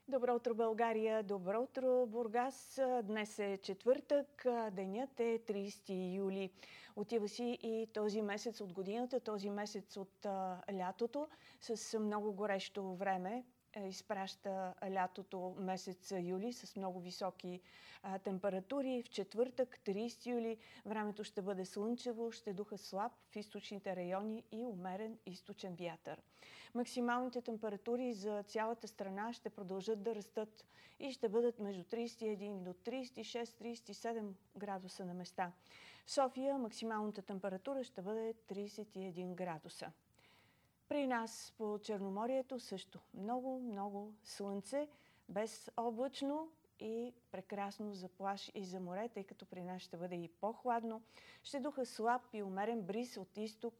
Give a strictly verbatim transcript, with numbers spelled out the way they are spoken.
Добро утро, България! Добро утро, Бургас! Днес е четвъртък, денят е тридесети юли. Отива си и този месец от годината, този месец от а, лятото с много горещо време. Изпраща лятото месец юли с много високи а, температури. В четвъртък, тридесети юли, времето ще бъде слънчево, ще духа слаб в източните райони и умерен източен вятър. Максималните температури за цялата страна ще продължат да растат и ще бъдат между тридесет и един до тридесет и шест тридесет и седем градуса на места. В София максималната температура ще бъде тридесет и един градуса. При нас по Черноморието също много, много слънце, без облачно и прекрасно за плаж и за море, тъй като при нас ще бъде и по-хладно. Ще духа слаб и умерен бриз от изток